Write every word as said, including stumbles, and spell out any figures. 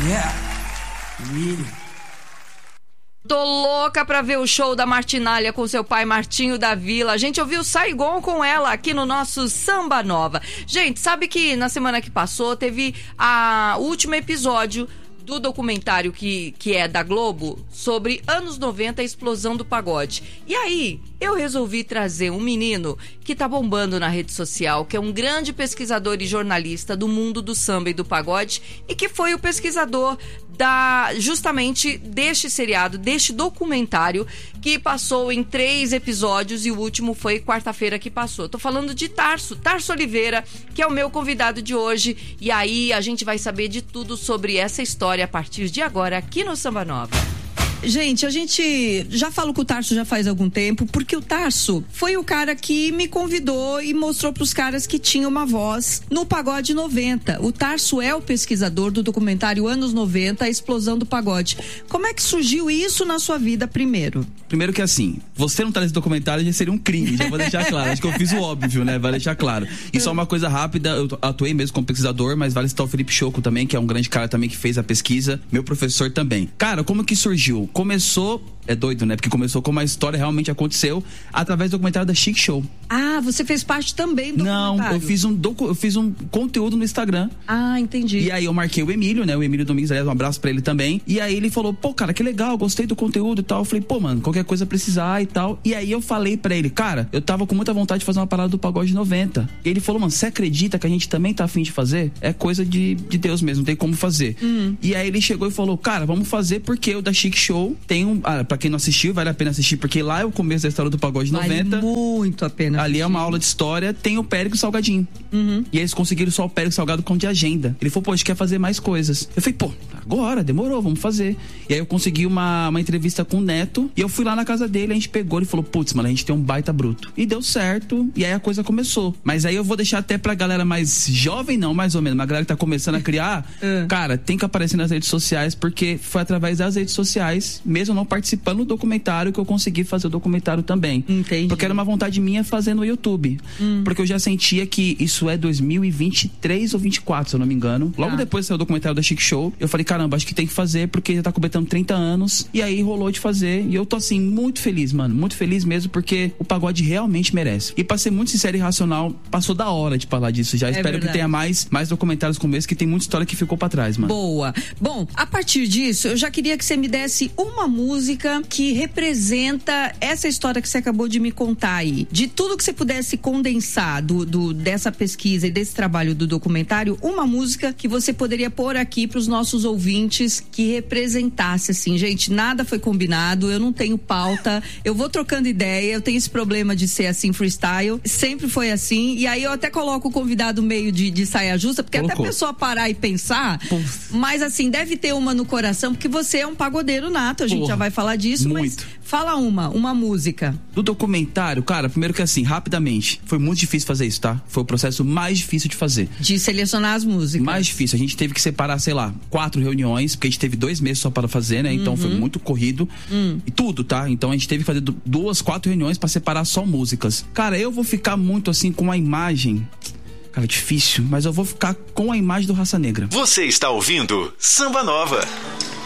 Yeah. Emílio. Tô louca pra ver o show da Martinália com seu pai Martinho da Vila. A gente ouviu Saigon com ela aqui no nosso Samba Nova. Gente, sabe que na semana que passou teve a, o último episódio do documentário que, que é da Globo sobre anos noventa, a explosão do pagode. E aí, eu resolvi trazer um menino que tá bombando na rede social, que é um grande pesquisador e jornalista do mundo do samba e do pagode, e que foi o pesquisador da, justamente deste seriado, deste documentário, que passou em três episódios e o último foi quarta-feira que passou. Tô falando de Tarso, Tarso Oliveira, que é o meu convidado de hoje, e aí a gente vai saber de tudo sobre essa história a partir de agora aqui no Samba Nova. Gente, a gente já falo com o Tarso já faz algum tempo, porque o Tarso foi o cara que me convidou e mostrou pros caras que tinha uma voz no Pagode noventa. O Tarso é o pesquisador do documentário Anos noventa, a explosão do pagode. Como é que surgiu isso na sua vida primeiro? Primeiro que assim, você não tá nesse documentário já seria um crime, já vou deixar claro. Acho que eu fiz o óbvio, né? Vai deixar claro. E só uma coisa rápida, eu atuei mesmo como pesquisador, mas vale citar o Felipe Choco também, que é um grande cara também que fez a pesquisa, meu professor também. Cara, como que surgiu? Começou, é doido, né? Porque começou como a história realmente aconteceu através do documentário da Chic Show. Ah, você fez parte também do Não, documentário? eu fiz um docu, eu fiz um conteúdo no Instagram. Ah, entendi. E aí eu marquei o Emílio, né? O Emílio Domingues, aliás, um abraço pra ele também. E aí ele falou, pô, cara, que legal, gostei do conteúdo e tal. Eu falei, pô, mano, qualquer coisa precisar e tal. E aí eu falei pra ele, cara, eu tava com muita vontade de fazer uma parada do Pagode noventa. E ele falou, mano, você acredita que a gente também tá afim de fazer? É coisa de, de Deus mesmo, não tem como fazer. Uhum. E aí ele chegou e falou, cara, vamos fazer porque o da Chic Show tem um... Ah, pra quem não assistiu, vale a pena assistir, porque lá é o começo da história do Pagode vale noventa. Muito a pena Ali assistir. É uma aula de história, tem o Périco Salgadinho. Uhum. E aí eles conseguiram só o Périco Salgado com de agenda. Ele falou, pô, a gente quer fazer mais coisas. Eu falei, pô, agora, demorou, vamos fazer. E aí eu consegui uma, uma entrevista com o Neto, e eu fui lá na casa dele, a gente pegou, ele falou, putz, mano, a gente tem um baita bruto. E deu certo, e aí a coisa começou. Mas aí eu vou deixar até pra galera mais jovem, não, mais ou menos, uma galera que tá começando a criar, uh. cara, tem que aparecer nas redes sociais, porque foi através das redes sociais, mesmo não participando do documentário, que eu consegui fazer o documentário também. Entendi. Porque era uma vontade minha fazer no YouTube. Hum. Porque eu já sentia que isso é dois mil e vinte e três ou vinte e quatro, se eu não me engano. Logo ah. depois saiu o documentário da Chic Show, eu falei, caramba, acho que tem que fazer, porque já tá completando trinta anos, e aí rolou de fazer, e eu tô assim, muito feliz, mano, muito feliz mesmo, porque o pagode realmente merece. E pra ser muito sincero e racional, passou da hora de falar disso já. É Espero verdade. que tenha mais, mais documentários como esse, que tem muita história que ficou pra trás, mano. Boa. Bom, a partir disso, eu já queria que você me desse uma música que representa essa história que você acabou de me contar aí. De tudo que você pudesse condensar do, do, dessa pesquisa e desse trabalho do documentário, uma música que você poderia pôr aqui pros nossos ouvintes que representasse, assim, gente, nada foi combinado, eu não tenho pauta, eu vou trocando ideia, eu tenho esse problema de ser assim, freestyle, sempre foi assim, e aí eu até coloco o convidado meio de, de saia justa, porque Colocou. até a pessoa parar e pensar, Puf. mas assim, deve ter uma no coração, porque você é um pagodeiro nato, a gente Porra. já vai falar disso, muito. mas fala uma, uma música. Do documentário, cara, primeiro que assim, rapidamente, foi muito difícil fazer isso, tá? Foi o processo mais difícil de fazer. De selecionar as músicas. Mais difícil, a gente teve que separar, sei lá, quatro reuniões, porque a gente teve dois meses só para fazer, né? Então uhum. foi muito corrido. Hum. E tudo, tá? Então a gente teve que fazer duas, quatro reuniões para separar só músicas. Cara, eu vou ficar muito assim com a imagem... Cara, difícil, mas eu vou ficar com a imagem do Raça Negra. Você está ouvindo Samba Nova.